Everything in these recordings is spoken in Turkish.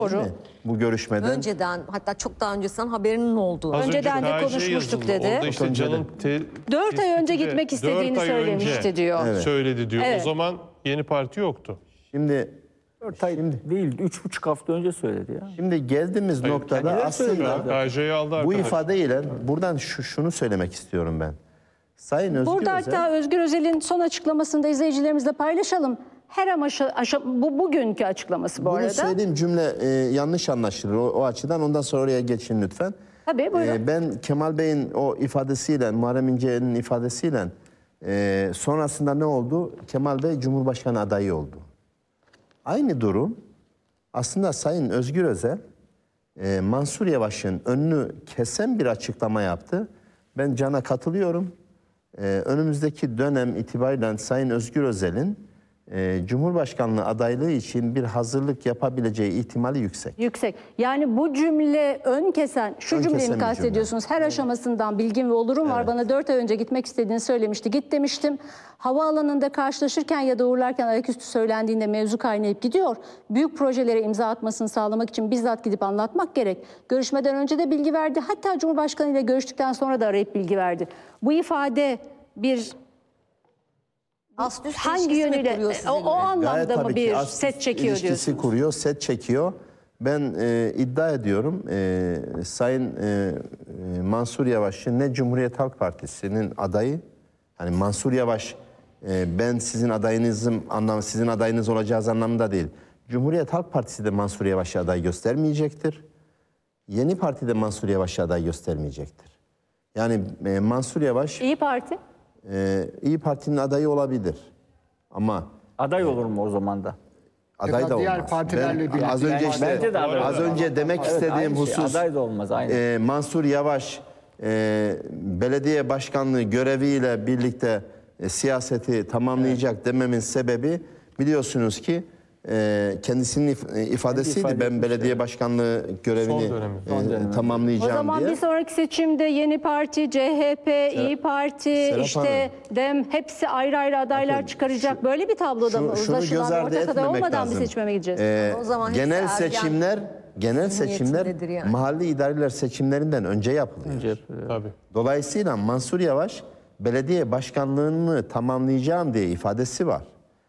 Değil mi? Bu görüşmeden. Önceden, hatta çok daha öncesinden haberinin olduğu. Az Önceden önce de KJ konuşmuştuk yazıldı. dedi. Orada işte Çok Can'ın 4 ay önce tespiti de gitmek istediğini 4 ay söylemişti önce diyor. Evet. söyledi diyor. Evet. O zaman yeni parti yoktu. Şimdi 4 ay değil, 3,5 hafta önce söyledi ya. Şimdi geldiğimiz noktada kendileri aslında söylüyorlar. KJ'yi aldı bu arkadaş. ifadeyle buradan şunu söylemek istiyorum ben. Sayın Özgür Burada Özel, hatta Özgür Özel'in son açıklamasını da izleyicilerimizle paylaşalım. Her bu bugünkü açıklaması bu bunu arada. söylediğim cümle yanlış anlaşılır o açıdan. Ondan sonra oraya geçin lütfen. Tabii buyurun. Ben Kemal Bey'in o ifadesiyle, Muharrem İnce'nin ifadesiyle sonrasında ne oldu? Kemal Bey Cumhurbaşkanı adayı oldu. Aynı durum aslında Sayın Özgür Özel Mansur Yavaş'ın önünü kesen bir açıklama yaptı. Ben Can'a katılıyorum. Önümüzdeki dönem itibariyle Sayın Özgür Özel'in Cumhurbaşkanlığı adaylığı için bir hazırlık yapabileceği ihtimali yüksek. Yüksek. Yani bu cümle ön kesen, şu Ön cümleyi kesen mi bir cümle. kastediyorsunuz? Her aşamasından bilgim ve olurum var. Bana 4 ay önce gitmek istediğini söylemişti. Git demiştim. Havaalanında karşılaşırken ya da uğurlarken ayaküstü söylendiğinde mevzu kaynayıp gidiyor. Büyük projelere imza atmasını sağlamak için bizzat gidip anlatmak gerek. Görüşmeden önce de bilgi verdi. Hatta Cumhurbaşkanı ile görüştükten sonra da arayıp bilgi verdi. Bu ifade bir Ast-üst hangi ilişkisi mi yönüyle kuruyor sizinle? o anlamda Gayet mı tabii ki bir ast-üst set çekiyor ilişkisi diyorsunuz? kuruyor, set çekiyor. Ben iddia ediyorum Sayın Mansur Yavaş'ın ne Cumhuriyet Halk Partisi'nin adayı, hani Mansur Yavaş ben sizin adayınızım anlamı, sizin adayınız olacağız anlamında değil. Cumhuriyet Halk Partisi de Mansur Yavaş'a aday göstermeyecektir. Yeni Parti de Mansur Yavaş'a aday göstermeyecektir. Yani Mansur Yavaş İyi Parti. İyi Parti'nin adayı olabilir. Ama Aday olur mu o zaman da? aday da diğer olmaz. partilerle Ben birlikte. az önce işte Bence de aday az olmaz. önce demek Evet, istediğim aynı şey. husus Aday da olmaz, aynı. Mansur Yavaş belediye başkanlığı göreviyle birlikte siyaseti tamamlayacak dememin sebebi biliyorsunuz ki kendisinin ifadesiydi. ifade Ben etmiş, belediye başkanlığı görevini Son dönemi. O tamamlayacağım zaman diye. bir sonraki seçimde Yeni Parti, CHP, İyi Parti, Serap işte DEM hepsi ayrı ayrı adaylar Bakın, çıkaracak. Böyle bir tabloda mı Şunu göz uzlaşılan ardı ortak aday etmemek olmadan lazım. bir seçime mi gideceğiz? O zaman hepsi genel ergen seçimler zihniyetindedir yani. mahalli idareler seçimlerinden önce yapılıyor. Tabii. Dolayısıyla Mansur Yavaş belediye başkanlığını tamamlayacağım diye ifadesi var.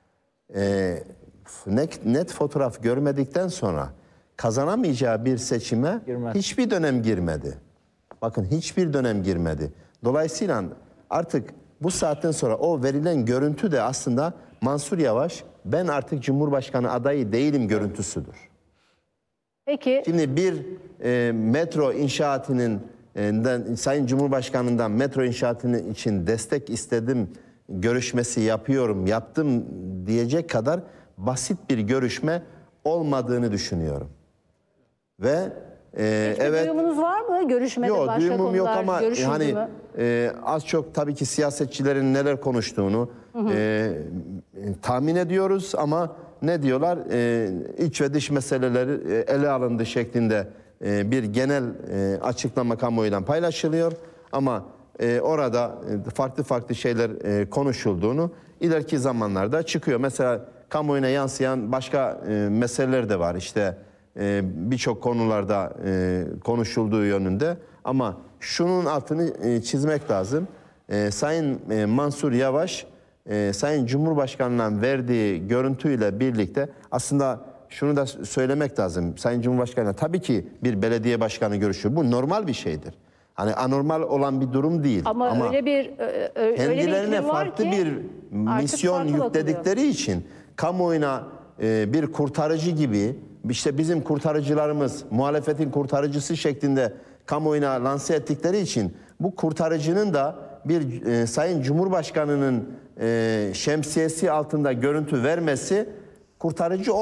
Net fotoğraf görmedikten sonra kazanamayacağı bir seçime Girmez. hiçbir dönem girmedi. Bakın hiçbir dönem girmedi. Dolayısıyla artık bu saatten sonra o verilen görüntü de aslında Mansur Yavaş ben artık Cumhurbaşkanı adayı değilim görüntüsüdür. Peki Şimdi bir metro inşaatının Sayın Cumhurbaşkanı'ndan metro inşaatının için destek istedim görüşmesi yaptım diyecek kadar basit bir görüşme olmadığını düşünüyorum. Ve evet duyumunuz var mı? Görüşmede yok başka duyumum konular yok ama görüşüldü hani mü? az çok tabii ki siyasetçilerin neler konuştuğunu tahmin ediyoruz ama ne diyorlar? İç ve dış meseleleri ele alındı şeklinde bir genel açıklama kamuoyuyla paylaşılıyor. Ama orada farklı şeyler konuşulduğunu ileriki zamanlarda çıkıyor. Mesela kamuoyuna yansıyan başka meseleler de var. İşte birçok konularda konuşulduğu yönünde. Ama şunun altını çizmek lazım. Sayın Mansur Yavaş Sayın Cumhurbaşkanı'nın verdiği görüntüyle birlikte aslında şunu da söylemek lazım. Sayın Cumhurbaşkanı tabii ki bir belediye başkanı görüşü. Bu normal bir şeydir. Hani anormal olan bir durum değil. Ama öyle bir kendilerine iklim var farklı ki bir artık misyon farklı bakılıyor. yükledikleri için kamuoyuna bir kurtarıcı gibi işte bizim kurtarıcılarımız muhalefetin kurtarıcısı şeklinde kamuoyuna lanse ettikleri için bu kurtarıcının da bir Sayın Cumhurbaşkanı'nın şemsiyesi altında görüntü vermesi kurtarıcı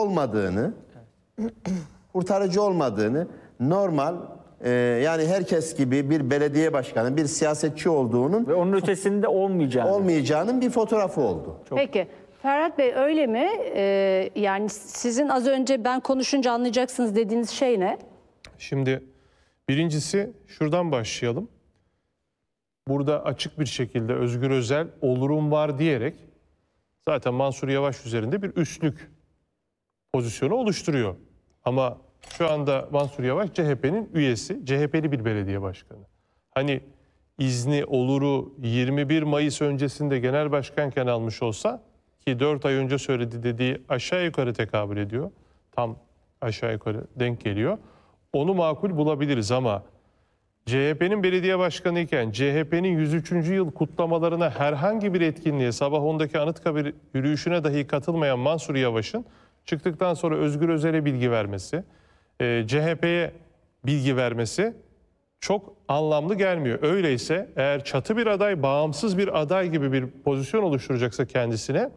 olmadığını normal yani herkes gibi bir belediye başkanı, bir siyasetçi olduğunun Ve onun ötesinde olmayacağının bir fotoğrafı oldu. Peki Ferhat Bey öyle mi? Yani sizin az önce ben konuşunca anlayacaksınız dediğiniz şey ne? Şimdi birincisi şuradan başlayalım. Burada açık bir şekilde Özgür Özel olurum var diyerek zaten Mansur Yavaş üzerinde bir üstlük pozisyonu oluşturuyor. Ama Şu anda Mansur Yavaş CHP'nin üyesi, CHP'li bir belediye başkanı. Hani izni, oluru 21 Mayıs öncesinde genel başkanken almış olsa, ki 4 ay önce söyledi dediği aşağı yukarı tekabül ediyor. Tam aşağı yukarı denk geliyor. Onu makul bulabiliriz ama CHP'nin belediye başkanı iken CHP'nin 103. yıl kutlamalarına herhangi bir etkinliğe, sabah 10'daki Anıtkabir yürüyüşüne dahi katılmayan Mansur Yavaş'ın çıktıktan sonra Özgür Özel'e bilgi vermesi, CHP'ye bilgi vermesi çok anlamlı gelmiyor. Öyleyse eğer çatı bir aday, bağımsız bir aday gibi bir pozisyon oluşturacaksa kendisine,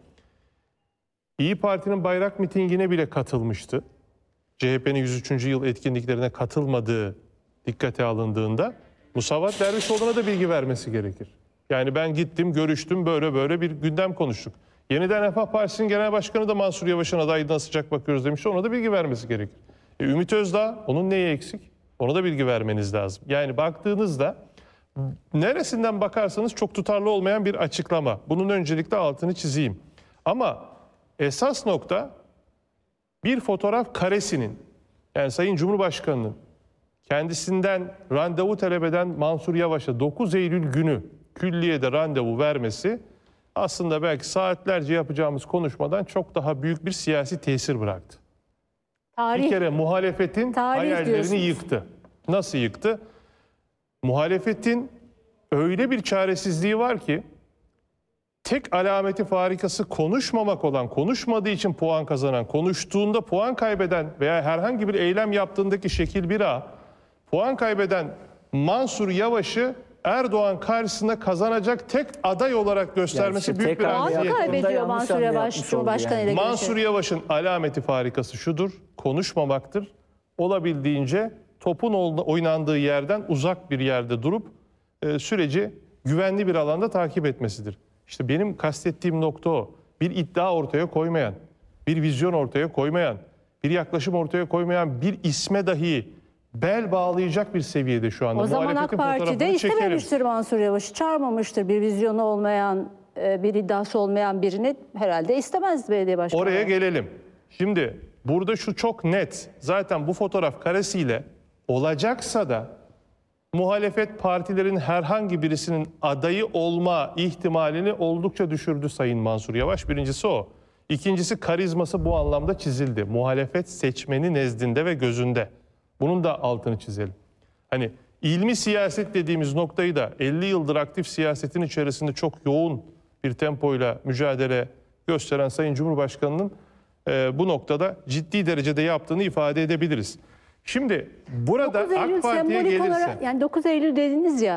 İyi Parti'nin bayrak mitingine bile katılmıştı. CHP'nin 103. yıl etkinliklerine katılmadığı dikkate alındığında Musavat Dervişoğlu'na da bilgi vermesi gerekir. Yani ben gittim, görüştüm, böyle bir gündem konuştuk. Yeniden Refah Partisi'nin genel başkanı da Mansur Yavaş'ın adaylığına sıcak bakıyoruz demişti. Ona da bilgi vermesi gerekir. Ümit Özdağ, onun neyi eksik? Ona da bilgi vermeniz lazım. Yani baktığınızda neresinden bakarsanız çok tutarlı olmayan bir açıklama. Bunun öncelikle altını çizeyim. Ama esas nokta bir fotoğraf karesinin, yani Sayın Cumhurbaşkanı'nın kendisinden randevu talep eden Mansur Yavaş'a 9 Eylül günü külliyede randevu vermesi aslında belki saatlerce yapacağımız konuşmadan çok daha büyük bir siyasi tesir bıraktı. Bir kere muhalefetin hayallerini diyorsunuz. yıktı. Nasıl yıktı? Muhalefetin öyle bir çaresizliği var ki tek alameti farikası konuşmamak olan, konuşmadığı için puan kazanan, konuştuğunda puan kaybeden veya herhangi bir eylem yaptığındaki şekil 1A, puan kaybeden Mansur Yavaş'ı Erdoğan karşısında kazanacak tek aday olarak göstermesi Yani işte büyük bir tekrar acziyet. yaptığında kaybediyor yanlış Mansur hamle Yavaş yapmış oldu Cumhurbaşkanı ile görüşerek. Mansur Yavaş'ın alameti farikası şudur, konuşmamaktır. Olabildiğince topun oynandığı yerden uzak bir yerde durup süreci güvenli bir alanda takip etmesidir. İşte benim kastettiğim nokta o. Bir iddia ortaya koymayan, bir vizyon ortaya koymayan, bir yaklaşım ortaya koymayan bir isme dahi bel bağlayacak bir seviyede şu anda. O zaman AK Muhalefetin Parti'de fotoğrafını çekelim. istememiştir Mansur Yavaş'ı, çağırmamıştır. Bir vizyonu olmayan, bir iddiası olmayan birini herhalde istemez belediye başkanı. Oraya gelelim. Şimdi burada şu çok net. Zaten bu fotoğraf karesiyle olacaksa da muhalefet partilerin herhangi birisinin adayı olma ihtimalini oldukça düşürdü Sayın Mansur Yavaş. Birincisi o. İkincisi karizması bu anlamda çizildi. Muhalefet seçmeni nezdinde ve gözünde. Bunun da altını çizelim. Hani ilmi siyaset dediğimiz noktayı da 50 yıldır aktif siyasetin içerisinde çok yoğun bir tempoyla mücadele gösteren Sayın Cumhurbaşkanı'nın bu noktada ciddi derecede yaptığını ifade edebiliriz. Şimdi burada 9 Eylül AK Parti'ye sembolik gelirse... olarak, yani 9 Eylül dediniz ya,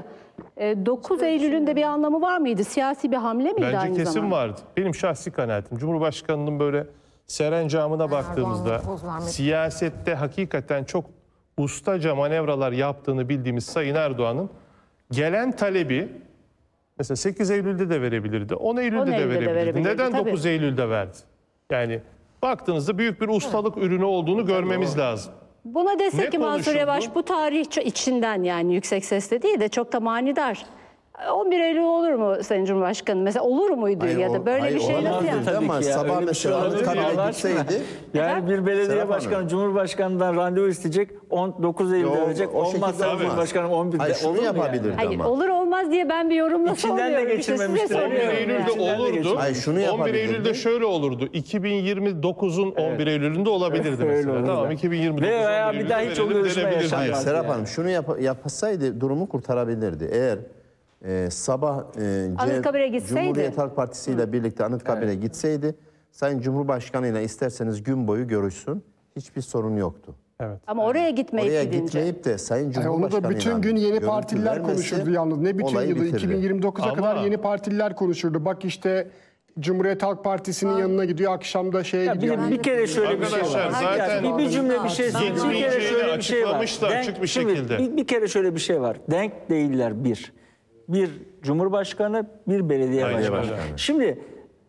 9 Eylül'ün de bir anlamı var mıydı? Siyasi bir hamle miydi Bence aynı kesin zamanda? vardı. Benim şahsi kanaatim. Cumhurbaşkanının böyle serencamına baktığımızda poz vermek. siyasette hakikaten çok ustaca manevralar yaptığını bildiğimiz Sayın Erdoğan'ın gelen talebi mesela 8 Eylül'de de verebilirdi. 10 Eylül'de de verebilirdi. Neden tabii. 9 Eylül'de verdi? Yani baktığınızda büyük bir ustalık ürünü olduğunu görmemiz lazım. Buna dese Ne ki Mansur konuşuldu? Yavaş bu tarih içinden, yani yüksek sesle değil de çok da manidar. 11 Eylül olur mu Sayın Cumhurbaşkanı? Mesela olur muydu ya da böyle bir şey nasıl olamazdı yani? tabii Ama ki ya. sabah Öyle bir şey mesela olabilir mi Anıtkabir'e Allah aşkına? gitseydi- Yani bir belediye Serap başkanı Hanım. Cumhurbaşkanından randevu isteyecek, 9 Eylül'de Yok, verecek. o şekilde Olmazsa olmaz. Cumhurbaşkanı 11'de Hayır, şunu olur mu yapabilirdi. yani? Hayır, ama. olur olmaz diye ben bir yorumla İçinden de sormuyorum. İşte size geçirmemiştir. 11 soruyorum. Eylül'de yani. İçinden de olurdu. geçiyor. Hayır, şunu 11 yapabilirdi. Eylül'de şöyle olurdu. 2029'un 11 Eylül'ünde olabilirdi Öyle mesela. olurdu. Tamam, 2029'un Veya 11 bir daha Eylül'de hiç o verelim görüşme denebilirdi. yaşanmaz. Hayır, Yani. Serap Hanım şunu yapsaydı durumu kurtarabilirdi. Eğer sabah Anıtkabir'e gitseydi. Cumhuriyet Halk Partisi ile birlikte Anıtkabir'e gitseydi, Sayın Cumhurbaşkanı ile isterseniz gün boyu görüşsün. Hiçbir sorun yoktu. Evet. Ama oraya gitmeyip Oraya gidince. gitmeyip de Sayın Yani Cumhurbaşkanı onu da bütün gün yeni partililer konuşurdu yalnız. Ne bütün yılı 2029'a kadar Ama- yeni partililer konuşurdu. Bak işte Cumhuriyet Halk Partisi'nin yanına gidiyor, akşam da şeye Ya gidiyor. bir kere şöyle bir şey Arkadaşlar, var. zaten bir cümle bir şey söyleyeyim. Bir kere gitmeyeceğini şöyle bir şey var. açıklamıştı açık bir şimdi şekilde. bir kere şöyle bir şey var. Denk değiller bir. Bir Cumhurbaşkanı, bir belediye Aynen başkanı. öyle. Şimdi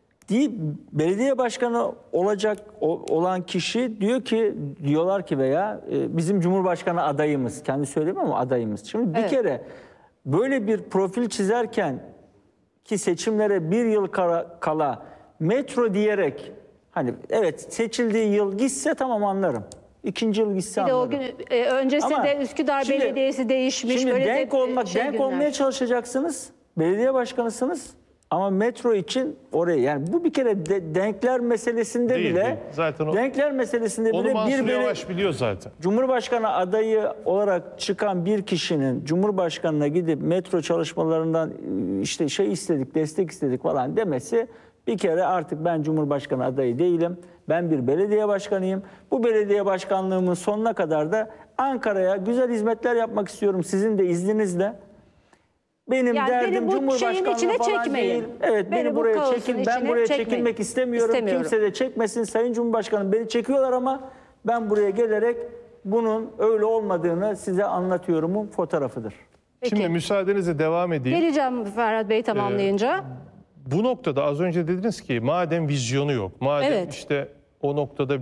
belediye başkanı olacak olan kişi diyorlar ki veya bizim Cumhurbaşkanı adayımız. Kendi söylemiyor ama adayımız. Şimdi bir Evet. kere böyle bir profil çizerken ki seçimlere bir yıl kala metro diyerek, hani evet seçildiği yıl gitse tamam anlarım. İkinci yıl gitse Bir de o anlarım. gün öncesinde Ama Üsküdar şimdi- Belediyesi değişmiş. Şimdi böyle denk günler. olmaya çalışacaksınız. Belediye başkanısınız. Ama metro için oraya, yani bu bir kere denkler meselesinde Değil, bile değil. Zaten denkler meselesinde Onu bile Mansur Yavaş biliyor zaten. Cumhurbaşkanı adayı olarak çıkan bir kişinin Cumhurbaşkanı'na gidip metro çalışmalarından işte şey istedik, destek istedik falan demesi, bir kere artık ben Cumhurbaşkanı adayı değilim. Ben bir belediye başkanıyım. Bu belediye başkanlığımın sonuna kadar da Ankara'ya güzel hizmetler yapmak istiyorum sizin de izninizle. Benim Yani beni derdim bu şeyin Cumhurbaşkanlığı içine falan çekmeyin. değil. Evet, Beni beni bu buraya kaosun çekin. Ben içine buraya çekmeyin. çekilmek istemiyorum. Kimse de çekmesin. Sayın Cumhurbaşkanım, beni çekiyorlar ama ben buraya gelerek bunun öyle olmadığını size anlatıyorumun fotoğrafıdır. Peki. Şimdi müsaadenizle devam edeyim. Geleceğim Ferhat Bey tamamlayınca. Bu noktada az önce dediniz ki madem vizyonu yok, madem Evet. işte o noktada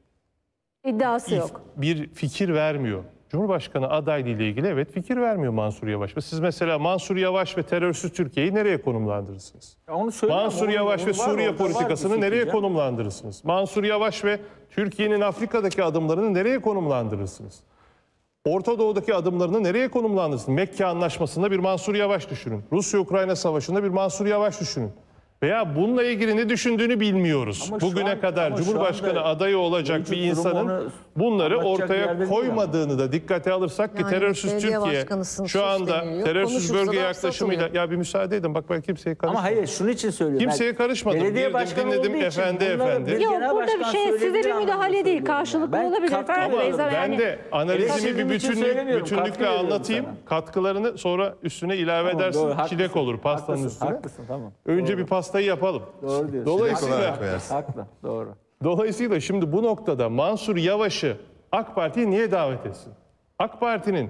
İddiası yok. bir fikir vermiyor. Cumhurbaşkanı adaylığı ile ilgili evet fikir vermiyor Mansur Yavaş. Ve siz mesela Mansur Yavaş ve terörsüz Türkiye'yi nereye konumlandırırsınız? Onu söyleyeyim. Mansur Yavaş ve Suriye politikasını nereye konumlandırırsınız? Mansur Yavaş ve Türkiye'nin Afrika'daki adımlarını nereye konumlandırırsınız? Orta Doğu'daki adımlarını nereye konumlandırırsınız? Mekke Anlaşması'nda bir Mansur Yavaş düşünün. Rusya-Ukrayna Savaşı'nda bir Mansur Yavaş düşünün. Veya bununla ilgili ne düşündüğünü bilmiyoruz. Ama şu Bugüne an- kadar ama şu Cumhurbaşkanı anda adayı olacak mevcut bir durum insanın onu bunları anlatacak ortaya yerde değil koymadığını da dikkate alırsak ki Yani terörsüz belediye Türkiye başkanısın, şu sus anda deniliyor. terörsüz Konuşursa bölge da yaklaşımıyla satılıyor. ya bir müsaade edin bak ben kimseye karışmadım. Ama hayır, şunun için söylüyorum. Kimseye karışmadım. Belediye Girdim, başkanı dinledim, olduğu için efendi bunları efendi. bir Yok, genel burada bir başkan şey, size söylediği bir anlamda müdahale değil, söylüyorum karşılıklı ben. olabilir. Katkı- Ferhat Ama Bey, ben yani- de analizimi Eleştirdiğim bir için söylemiyorum, katkı bütünlükle veriyorum anlatayım. sana. Katkılarını sonra üstüne ilave Tamam, edersin. doğru, haklısın. Çilek olur pastanın Haklısın, üstüne. haklısın, tamam. Önce bir pastayı yapalım. Doğru diyorsun. Dolayısıyla Haklı, doğru. Dolayısıyla şimdi bu noktada Mansur Yavaş'ı AK Parti'ye niye davet etsin? AK Parti'nin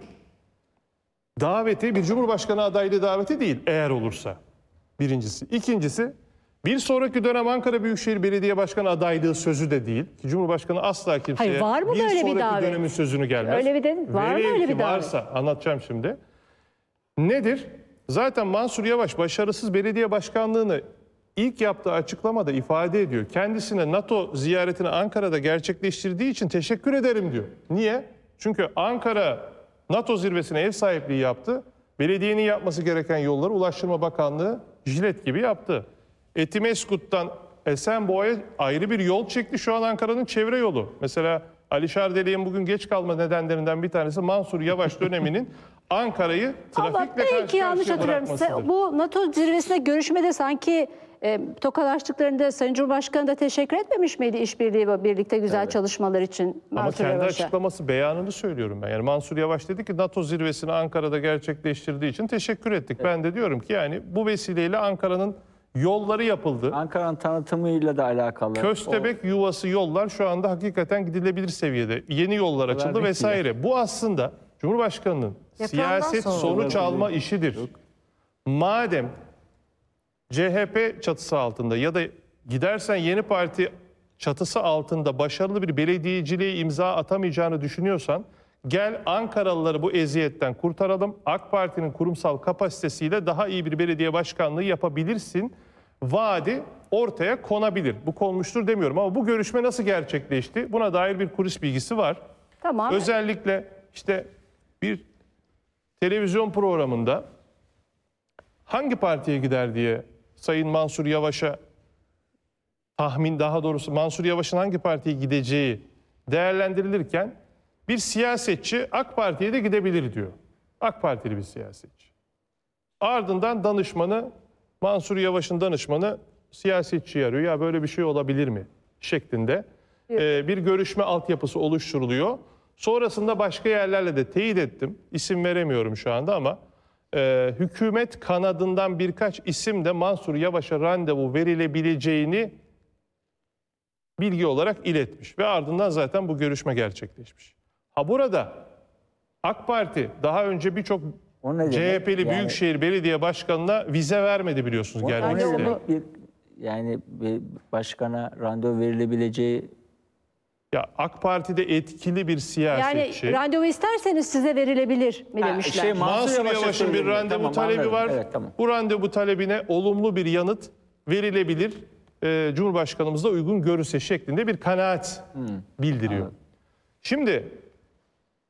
daveti bir Cumhurbaşkanı adaylığı daveti değil eğer olursa. Birincisi. İkincisi, bir sonraki dönem Ankara Büyükşehir Belediye Başkanı adaylığı sözü de değil. Ki Cumhurbaşkanı asla kimseye Hayır, var mı bir böyle bir sonraki davet? dönemin sözünü gelmez. Öyle bir var mı Velev öyle ki bir davet? varsa anlatacağım şimdi. Nedir? Zaten Mansur Yavaş başarısız belediye başkanlığını ilk yaptığı açıklamada ifade ediyor. Kendisine NATO ziyaretini Ankara'da gerçekleştirdiği için teşekkür ederim diyor. Niye? Çünkü Ankara NATO zirvesine ev sahipliği yaptı. Belediyenin yapması gereken yolları Ulaştırma Bakanlığı jilet gibi yaptı. Etimeskut'tan Esenboğa'ya ayrı bir yol çekti. Şu an Ankara'nın çevre yolu. Mesela Ali Şardelek'in bugün geç kalma nedenlerinden bir tanesi Mansur Yavaş döneminin Ankara'yı Ama trafikle belki karşı yanlış karşıya hatırlıyorum. bırakmasıdır. Bu NATO zirvesinde görüşmede sanki tokalaştıklarında Sayın Cumhurbaşkanı da teşekkür etmemiş miydi işbirliği ve birlikte güzel çalışmalar için Ama Mansur kendi Yavaş'a? açıklaması, beyanını söylüyorum ben. Yani Mansur Yavaş dedi ki NATO zirvesini Ankara'da gerçekleştirdiği için teşekkür ettik. Ben de diyorum ki yani bu vesileyle Ankara'nın yolları yapıldı. Ankara'nın tanıtımıyla da alakalı. Köstebek yuvası yollar şu anda hakikaten gidilebilir seviyede. Yeni yollar açıldı bekliyor. vesaire. Bu aslında Cumhurbaşkanı'nın Depremden siyaset sonra sonuç alma işidir. Madem CHP çatısı altında ya da gidersen Yeni Parti çatısı altında başarılı bir belediyeciliğe imza atamayacağını düşünüyorsan gel Ankaralıları bu eziyetten kurtaralım. AK Parti'nin kurumsal kapasitesiyle daha iyi bir belediye başkanlığı yapabilirsin. Vaadi ortaya konabilir. Bu konmuştur demiyorum ama bu görüşme nasıl gerçekleşti? Buna dair bir kulis bilgisi var. Tamam. Özellikle işte bir televizyon programında hangi partiye gider diye Sayın Mansur Yavaş'a daha doğrusu Mansur Yavaş'ın hangi partiye gideceği değerlendirilirken bir siyasetçi AK Parti'ye de gidebilir diyor. AK Partili bir siyasetçi. Ardından danışmanı, Mansur Yavaş'ın danışmanı siyasetçiyi arıyor. Ya böyle bir şey olabilir mi? Şeklinde bir görüşme altyapısı oluşturuluyor. Sonrasında başka yerlerle de teyit ettim. İsim veremiyorum şu anda ama hükümet kanadından birkaç isim de Mansur Yavaş'a randevu verilebileceğini bilgi olarak iletmiş. Ve ardından zaten bu görüşme gerçekleşmiş. Ha burada AK Parti daha önce birçok O ne demek? CHP'li Yani- Büyükşehir Belediye Başkanı'na vize vermedi biliyorsunuz O gelmek ne isteyen. demek? Yani bir başkana randevu verilebileceği Ya AK Parti'de etkili bir Yani siyasetçi. randevu isterseniz size verilebilir mi demişler. Mansur Yavaş'ın bir randevu talebi var. Evet, tamam. Bu randevu talebine olumlu bir yanıt verilebilir. Cumhurbaşkanımız da uygun görürse şeklinde bir kanaat bildiriyor. Şimdi